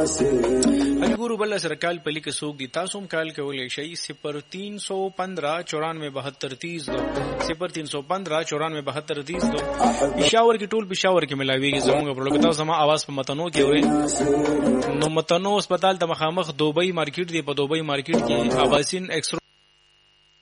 اګي ګورو بل سره کال په لیک سوق دي تاسو هم کال کولای شئ 0315 947230 0315 947230 پېښور کې ټول پېښور کې ملاويږي زموږ په لګ تاسو ما आवाज په متنو کې وي نو متنو هسپتال ته مخامخ دوبۍ مارکیټ دی په دوبۍ مارکیټ کې آباسین ایکسرو